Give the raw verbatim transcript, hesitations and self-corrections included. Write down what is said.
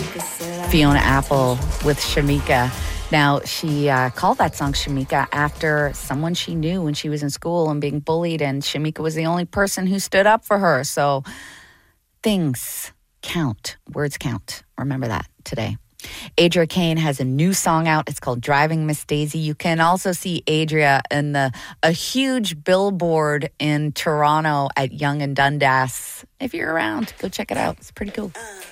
Fiona Apple with Shamika. Now, she uh, called that song Shamika after someone she knew when she was in school and being bullied, and Shamika was the only person who stood up for her. So things count. Words count. Remember that today. Adria Kane has a new song out. It's called Driving Miss Daisy. You can also see Adria in the a huge billboard in Toronto at Yonge and Dundas. If you're around, go check it out. It's pretty cool.